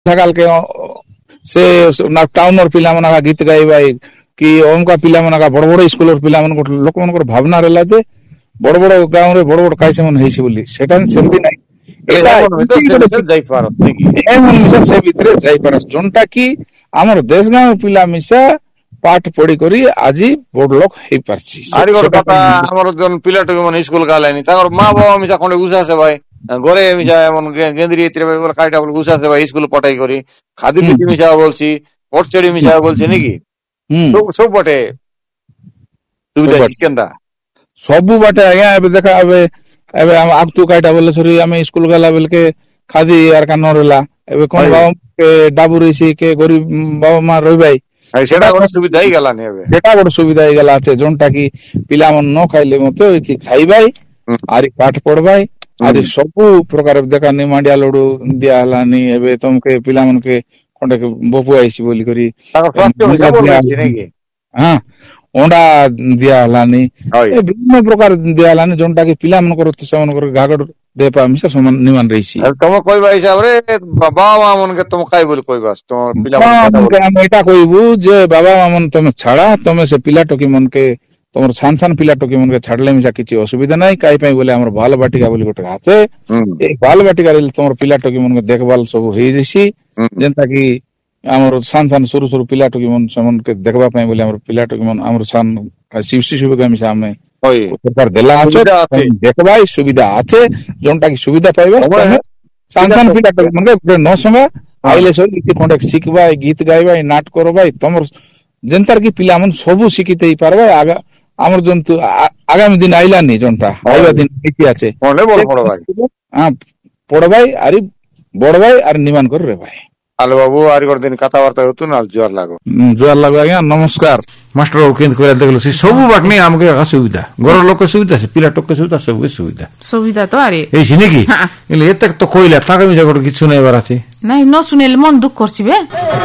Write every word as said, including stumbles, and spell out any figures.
काल के से टाउन और पिला मना गीत गाइबा कि ओमका पिला मना बड़ बड़ स्कूल और पिला मन लोक मन भावना रहला जे बड़ बड़ गांव रे बड़ बड़ काइसे मन हेसी बोली सेटा सेमती नाही एटा जाई पार ए मन मिसा से भीतर जाई पार जोंटा की हमर देश गांव पिला मिसा पाठ पढ़ी करी आज बड़ लोक हे परछि आरी गोर कथा हमर जन पिला टके मन स्कूल गालानी ताकर मां बाबा मिसा कोंडे गुसा से भाई घरे मिसा मन गेंद्री एतरे बोल काइटा बोल गुसा से भाई स्कूल पढ़ाई करी खादी पिटी मिसा बोलछि पोट चढ़ी मिसा बोलछि नेकी सब सब बटे सुविधा केंदा सबु बाटे आज्ञा एबे देखा एबे एबे हम आप तू काइटा बोले सरी हम स्कूल गला बेल के खादी यार का न रहला एबे कोन बाबा के डाबू रहिसी के गरीब बाबा मां रहि भाई सेटा कोन सुविधा ही गला ने एबे सेटा कोन सुविधा ही गला আছে जोंटा की पिला मन न खाइले मते इति खाइ भाई आरी पाठ पढ़ भाई आरी सबु प्रकार देखा नि मांडिया लडू दिया हलानी एबे तुमके पिला मन के कोंडे के बपु आइसी बोली करी ताको स्वास्थ्य में सब बोलछि नेकी हां ओंडा दिया हलानी ए विभिन्न प्रकार दिया हलानी जोंटा की पिला मन कर से मन कर गागड़ देपा मिसा समान निमान रहिसी तुम कोइबा हिसाब रे बाबा मां मन के तुम काई बोल कोइबास तुम पिला मन के हम एटा कोइबू जे बाबा मां मन तुम छाड़ा तुम से पिला टोकी मन के तुमर सान सान पिला टोकी मन के छाडले मिसा किछि असुविधा नाही काई पई बोले हमर बाल बाटिका बोली गोटे आछे ए बाल बाटिका रे तुमर पिला टोकी मन के देखभाल सब होई जैसी जेंता की हमर सान सान सुरु सुरु पिला टोकी मन समन के देखबा पई बोले हमर पिला टोकी मन हमर सान शिवसी सुबह मिसा हमें सरकार देला আছে देखबाई सुविधा আছে जोंटा की सुविधा पाइबा तमे सान सान पिला टोकी मन के न संगा आइले सो इति कोंडे सिखबा गीत गाइबा नाट करबा तमर जेंतर की पिला मन सबु सिखिते ही पारबा आगा हमर जंतु आगामी दिन आइला नि जोंटा आइबा दिन इति আছে कोले बोल पड़बाई हां पड़बाई आरी बड़बाई आर निमान कर रे भाई आलो बाबू आरी कर दिन कथा वार्ता होतु न जोर लागो जोर लागो आज्ञा नमस्कार मास्टर ओकेंद कोरा देखलो से सबु बाटने हमके सुविधा घर लोक सुविधा से पिला टोक सुविधा सब सुविधा सुविधा तो आरे ए सिने की एले एतक तो कोइला ताका मिजा गोट किछु नै बार अछि नै न सुनेले मन दुख करछि बे।